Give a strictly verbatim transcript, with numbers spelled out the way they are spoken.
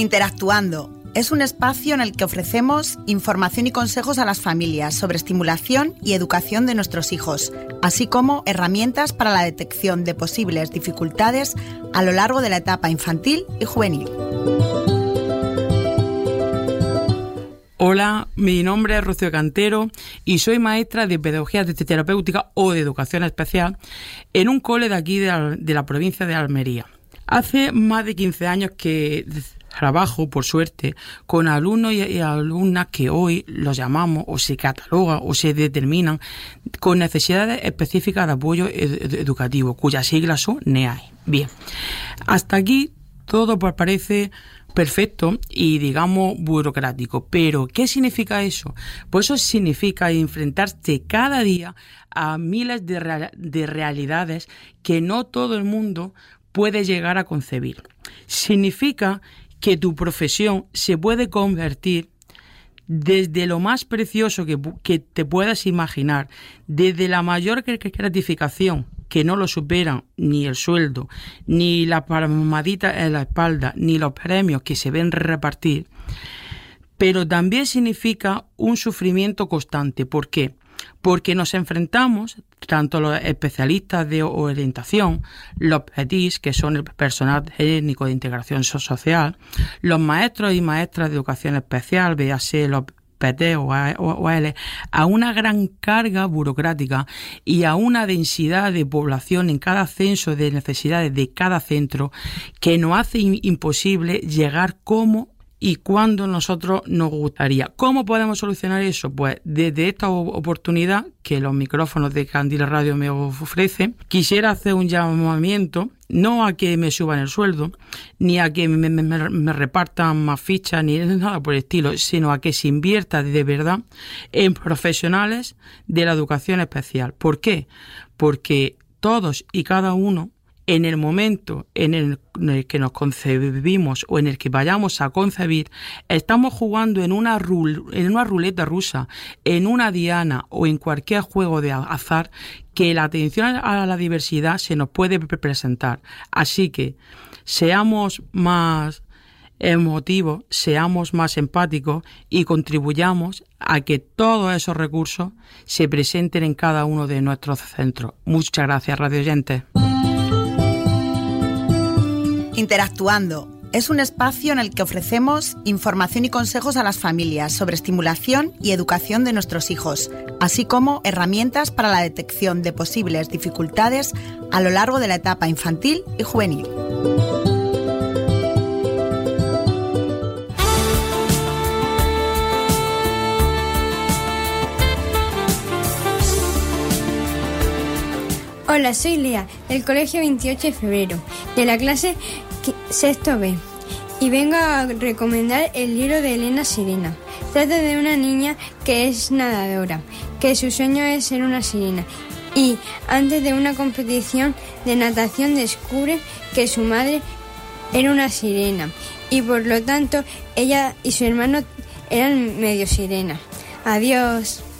Interactuando es un espacio en el que ofrecemos información y consejos a las familias sobre estimulación y educación de nuestros hijos, así como herramientas para la detección de posibles dificultades a lo largo de la etapa infantil y juvenil. Hola, mi nombre es Rocío Cantero y soy maestra de Pedagogía Terapéutica o de Educación Especial en un cole de aquí de la, de la provincia de Almería. Hace más de quince años que trabajo, por suerte, con alumnos y alumnas que hoy los llamamos o se catalogan o se determinan con necesidades específicas de apoyo ed- educativo, cuyas siglas son NEAI. Bien, hasta aquí todo parece perfecto y, digamos, burocrático. Pero, ¿qué significa eso? Pues eso significa enfrentarte cada día a miles de, real- de realidades que no todo el mundo puede llegar a concebir. Significa que tu profesión se puede convertir desde lo más precioso que, que te puedas imaginar, desde la mayor gratificación, que no lo superan ni el sueldo, ni la palmadita en la espalda, ni los premios que se ven repartir, pero también significa un sufrimiento constante. ¿Por qué? Porque nos enfrentamos, tanto los especialistas de orientación, los P E T I S, que son el personal técnico de integración social, los maestros y maestras de educación especial, véase los P T o A L, a una gran carga burocrática y a una densidad de población en cada censo de necesidades de cada centro que nos hace imposible llegar como y cuando nosotros nos gustaría. ¿Cómo podemos solucionar eso? Pues desde esta oportunidad que los micrófonos de Candil Radio me ofrecen, quisiera hacer un llamamiento, no a que me suban el sueldo, ni a que me, me, me repartan más fichas, ni nada por el estilo, sino a que se invierta de verdad en profesionales de la educación especial. ¿Por qué? Porque todos y cada uno, en el momento en el, en el que nos concebimos o en el que vayamos a concebir, estamos jugando en una, rul, en una ruleta rusa, en una diana o en cualquier juego de azar que la atención a la diversidad se nos puede presentar. Así que seamos más emotivos, seamos más empáticos y contribuyamos a que todos esos recursos se presenten en cada uno de nuestros centros. Muchas gracias, radio oyentes. Interactuando es un espacio en el que ofrecemos información y consejos a las familias sobre estimulación y educación de nuestros hijos, así como herramientas para la detección de posibles dificultades a lo largo de la etapa infantil y juvenil. Hola, soy Lea, del Colegio veintiocho de febrero, de la clase sexto B, y vengo a recomendar el libro de Elena Sirena. Trata de una niña que es nadadora, que su sueño es ser una sirena, y antes de una competición de natación descubre que su madre era una sirena, y por lo tanto ella y su hermano eran medio sirenas. Adiós.